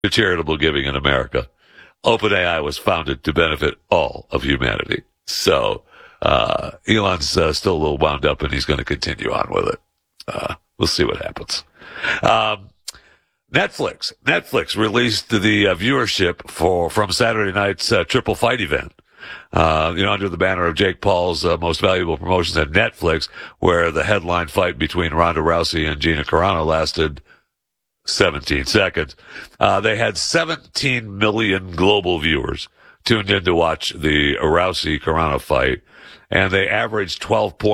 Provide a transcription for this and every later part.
to charitable giving in America. OpenAI was founded to benefit all of humanity. So Elon's still a little wound up, and he's going to continue on with it. We'll see what happens. Netflix released the viewership from Saturday night's triple fight event. Under the banner of Jake Paul's most valuable promotions at Netflix, where the headline fight between Ronda Rousey and Gina Carano lasted 17 seconds. They had 17 million global viewers tuned in to watch the Rousey-Carano fight, and they averaged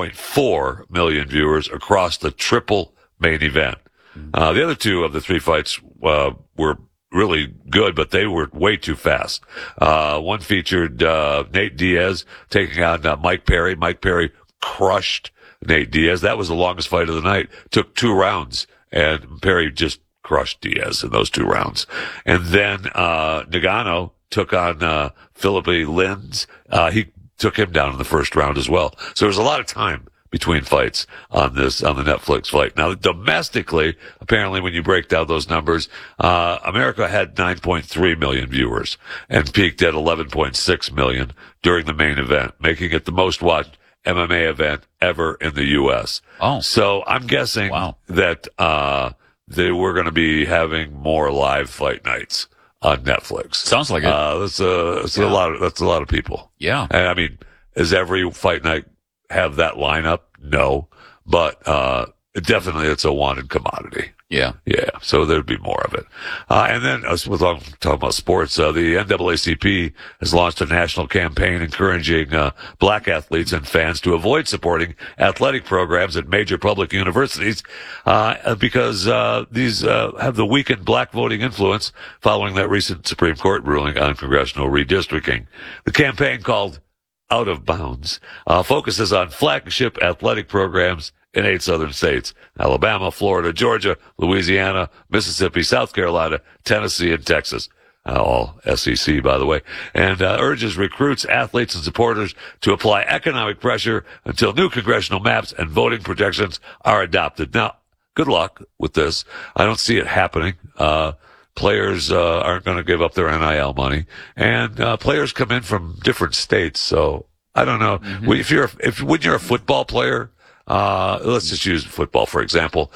12.4 million viewers across the triple main event. The other two of the three fights were really good, but they were way too fast. One featured Nate Diaz taking on Mike Perry. Mike Perry crushed Nate Diaz. That was the longest fight of the night. Took 2 rounds, and Perry just crushed Diaz in those 2 rounds. And then Ngannou took on Philippe Lins. He took him down in the first round as well. So there was a lot of time between fights on the Netflix fight. Now, domestically, apparently when you break down those numbers, America had 9.3 million viewers and peaked at 11.6 million during the main event, making it the most watched MMA event ever in the U.S. Oh. So I'm guessing that they were going to be having more live fight nights on Netflix. Sounds like it. That's a lot of people. Yeah. And I mean, is every fight night have that lineup? No, but definitely it's a wanted commodity. Yeah. So there'd be more of it. And then, as we're talking about sports, the NAACP has launched a national campaign encouraging black athletes and fans to avoid supporting athletic programs at major public universities because these have the weakened black voting influence following that recent Supreme Court ruling on congressional redistricting. The campaign, called Out of Bounds, focuses on flagship athletic programs in 8 southern states: Alabama, Florida, Georgia, Louisiana, Mississippi, South Carolina, Tennessee, and Texas. All SEC, by the way. And urges recruits, athletes, and supporters to apply economic pressure until new congressional maps and voting protections are adopted. Now, good luck with this. I don't see it happening. Players aren't going to give up their NIL money, and players come in from different states. So I don't know. Mm-hmm. When you're a football player, let's just use football for example.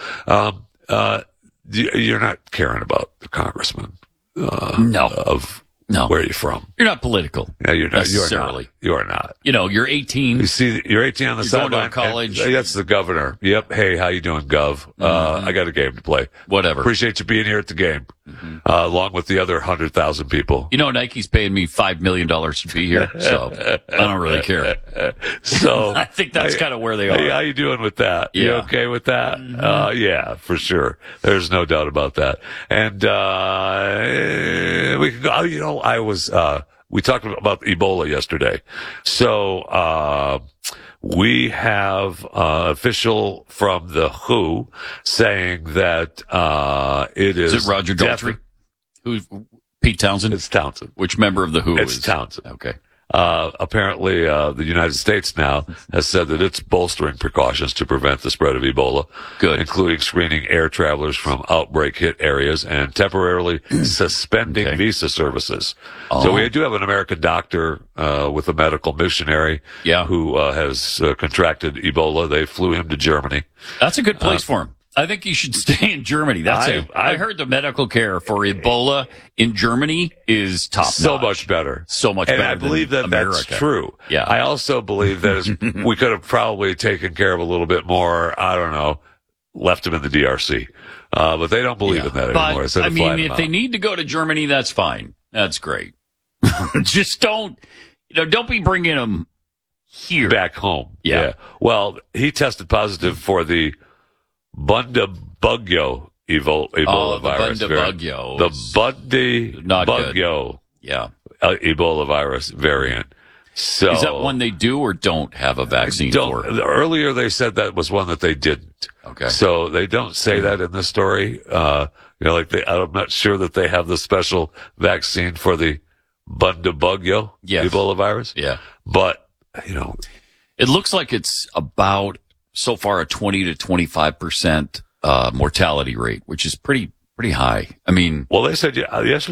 You're not caring about the congressman. No. Where are you from? You're not political. Yeah, you're not necessarily. You are not. You're 18. You see, you're 18 on the sideline. Going to college. That's the governor. Yep. Hey, how you doing, Gov? I got a game to play. Whatever. Appreciate you being here at the game, along with the other 100,000 people. Nike's paying me $5 million to be here, so I don't really care. So I think that's kind of where they are. Hey, how you doing with that? Yeah. You okay with that? Yeah, for sure. There's no doubt about that. And we could go. We talked about Ebola yesterday. So we have official from the WHO saying that it is. Is it Roger Daltrey? Who's Pete Townsend? It's Townsend. Which member of the WHO It's is? Townsend. Okay. Apparently, the United States now has said that it's bolstering precautions to prevent the spread of Ebola. Good. Including screening air travelers from outbreak hit areas and temporarily suspending visa services. Oh. So we do have an American doctor, with a medical missionary who, has contracted Ebola. They flew him to Germany. That's a good place for him. I think he should stay in Germany. I heard the medical care for Ebola in Germany is top notch. So much better. So much better. And I believe that America. that's true. Yeah. I also believe that we could have probably taken care of a little bit more, I don't know, left him in the DRC. But they don't believe in that anymore. But, I mean, if they need to go to Germany, that's fine. That's great. Just don't be bringing them here. Back home. Yeah. Well, he tested positive for the Bundibugyo Ebola virus. The Bundibugyo. The Bundibugyo. Yeah. Ebola virus variant. So is that one they do or don't have a vaccine for? Earlier they said that was one that they didn't. Okay. So they don't say that in the story. I'm not sure that they have the special vaccine for the Bundibugyo Ebola virus. Yeah. But, it looks like it's about, so far, a 20 to 25% mortality rate, which is pretty pretty high. I mean, Well, they said yesterday